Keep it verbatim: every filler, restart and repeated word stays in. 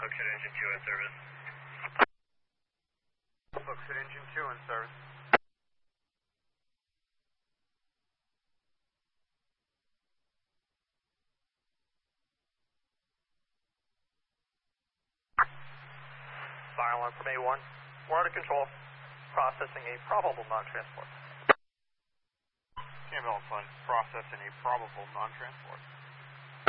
Hookshot Engine two in service. Hookshot Engine two in service. Fire alarm from A one. We're under control. Processing a probable non-transport. Campbell Fund, processing a probable non-transport.